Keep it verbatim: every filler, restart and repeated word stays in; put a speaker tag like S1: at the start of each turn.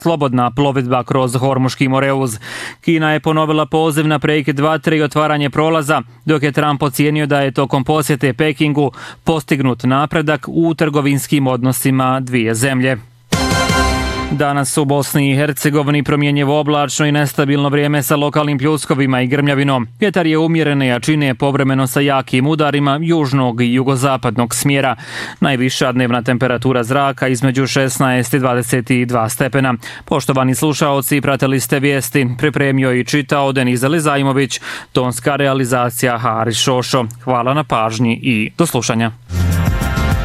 S1: slobodna plovidba kroz Hormuški moreuz. Kina je ponovila poziv na prekid vatre i otvaranje prolaza, dok je Trump ocijenio da je tokom posjete Pekingu postignut napredak u trgovinskim odnosima dvije zemlje. Danas u Bosni i Hercegovini promjenjivo oblačno i nestabilno vrijeme sa lokalnim pljuskovima i grmljavinom. Vjetar je umjerene jačine povremeno sa jakim udarima južnog i jugozapadnog smjera. Najviša dnevna temperatura zraka između šesnaest i dvadeset dva stepena. Poštovani slušaoci, pratili ste vijesti, pripremio i čitao Deniz Elizajmović, tonska realizacija Haris Šošo. Hvala na pažnji i do slušanja.